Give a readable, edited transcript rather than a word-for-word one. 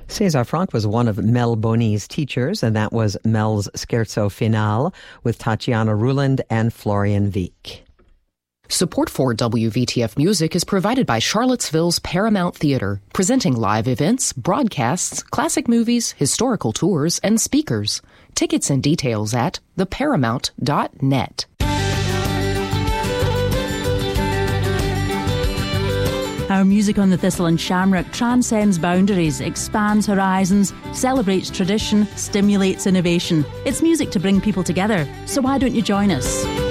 César Franck was one of Mel Boney's teachers, and that was Mel's Scherzo Finale with Tatiana Ruland and Florian Wieck. Support for WVTF Music is provided by Charlottesville's Paramount Theater, presenting live events, broadcasts, classic movies, historical tours, and speakers. Tickets and details at theparamount.net. Our music on the Thistle and Shamrock transcends boundaries, expands horizons, celebrates tradition, stimulates innovation. It's music to bring people together. So why don't you join us?